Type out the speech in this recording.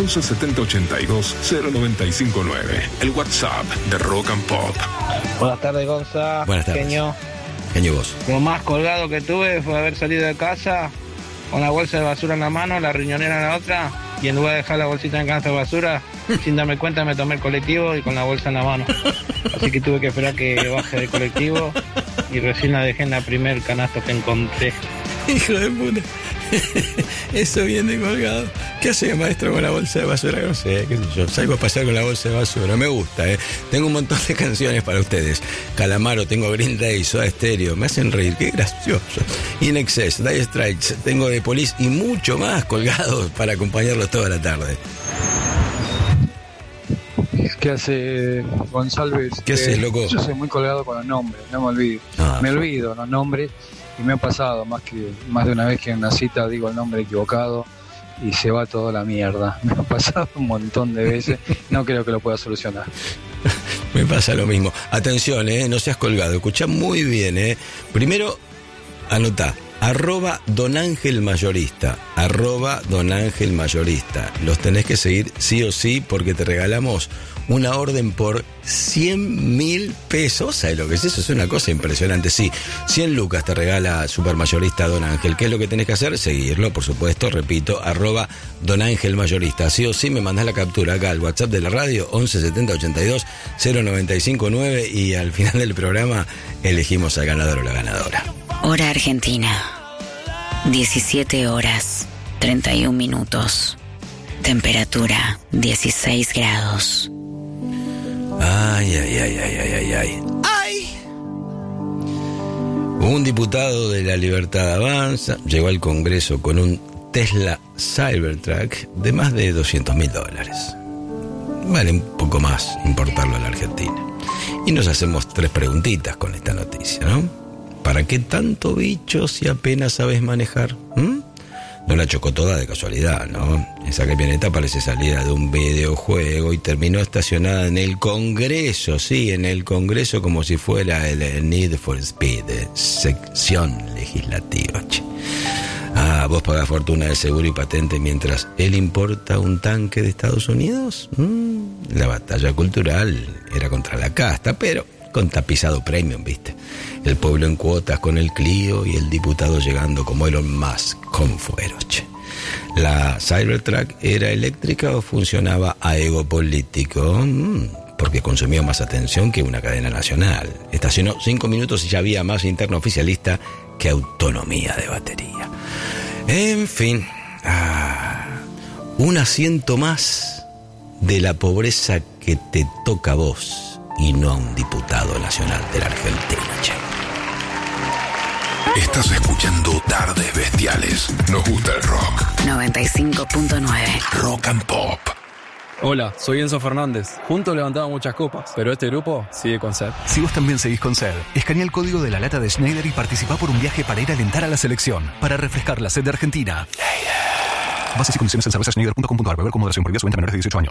11 70 82 0959. El WhatsApp de Rock and Pop. Buenas tardes, Gonza. Buenas tardes. Genio vos. Lo más colgado que tuve fue haber salido de casa con la bolsa de basura en la mano, la riñonera en la otra, y en lugar de dejar la bolsita en el canasto de basura, sin darme cuenta me tomé el colectivo y con la bolsa en la mano. Así que tuve que esperar que baje del colectivo y recién la dejé en la primer canasto que encontré. Hijo de puta. Eso viene colgado. ¿Qué hace, maestro, con la bolsa de basura? No sé, qué sé yo. Salgo a pasar con la bolsa de basura. Me gusta, ¿eh? Tengo un montón de canciones para ustedes. Calamaro, tengo Green Day, Soda Stereo. Me hacen reír, qué gracioso. In Excess, Dire Straits, tengo The Police y mucho más colgados para acompañarlos toda la tarde. ¿Qué hace González? ¿Qué haces, loco? Yo soy muy colgado con los nombres, no me olvido. Me olvido los nombres y me ha pasado más de una vez que en una cita digo el nombre equivocado y se va toda la mierda. Me ha pasado un montón de veces, no creo que lo pueda solucionar. Me pasa lo mismo. Atención, no seas colgado. Escuchá muy bien, Primero, anotá. @Don Ángel Mayorista. @Don Ángel Mayorista. Los tenés que seguir sí o sí porque te regalamos una orden por 100.000 pesos. ¿Sabes lo que es eso? Es una cosa impresionante. Sí, 100 lucas te regala Supermayorista Don Ángel. ¿Qué es lo que tenés que hacer? Seguirlo, por supuesto. Repito, @Don Ángel Mayorista. Sí o sí me mandás la captura acá al WhatsApp de la radio 11 70 82 0959 y al final del programa elegimos al ganador o la ganadora. Hora Argentina, 17 horas, 31 minutos. Temperatura, 16 grados. Ay. Un diputado de La Libertad Avanza llegó al Congreso con un Tesla Cybertruck de más de $200.000. Vale un poco más importarlo a la Argentina. Y nos hacemos 3 preguntitas con esta noticia, ¿no? ¿Para qué tanto bicho si apenas sabes manejar? No la chocó toda de casualidad, ¿no? Esa camioneta parece salida de un videojuego y terminó estacionada en el Congreso, sí, en el Congreso como si fuera el Need for Speed, sección legislativa, che. ¿Vos pagás fortuna de seguro y patente mientras él importa un tanque de Estados Unidos? La batalla cultural era contra la casta, pero con tapizado premium, ¿viste? El pueblo en cuotas con el Clio y el diputado llegando como Elon Musk con fueros, che. ¿La Cybertruck era eléctrica o funcionaba a ego político? Porque consumió más atención que una cadena nacional. Estacionó 5 minutos y ya había más interno oficialista que autonomía de batería. En fin, un asiento más de la pobreza que te toca a vos y no a un diputado nacional de la Argentina, che. Estás escuchando Tardes Bestiales. Nos gusta el rock. 95.9 Rock and Pop. Hola, soy Enzo Fernández. Juntos levantamos muchas copas, pero este grupo sigue con sed. Si vos también seguís con sed, escanea el código de la lata de Schneider y participá por un viaje para ir a alentar a la selección, para refrescar la sed de Argentina. Bases y condiciones en cervezaschneider.com.ar. Beber con moderación. Prohibida su venta a menores de 18 años.